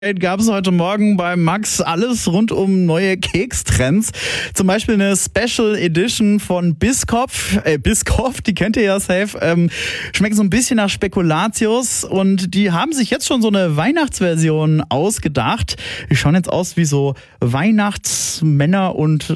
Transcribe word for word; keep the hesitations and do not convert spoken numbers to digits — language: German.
Gab es heute Morgen bei Max alles rund um neue Kekstrends. Zum Beispiel eine Special Edition von Biscoff. Äh, Biscoff, die kennt ihr ja safe. Ähm, schmeckt so ein bisschen nach Spekulatius und die haben sich jetzt schon so eine Weihnachtsversion ausgedacht. Die schauen jetzt aus wie so Weihnachtsmänner und